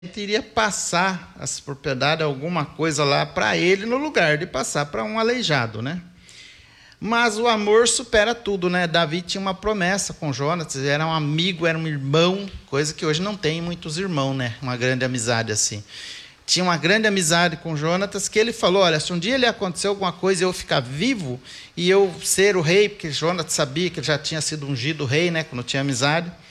iria passar as propriedades, alguma coisa lá para ele, no lugar de passar para um aleijado, né? Mas o amor supera tudo, né? Davi tinha uma promessa com Jonatas, era um amigo, era um irmão, coisa que hoje não tem muitos irmãos, né? Uma grande amizade assim. Tinha uma grande amizade com Jonatas, que ele falou, olha, se um dia ele acontecer alguma coisa e eu ficar vivo, e eu ser o rei, porque Jonatas sabia que ele já tinha sido ungido rei, né? Quando tinha amizade.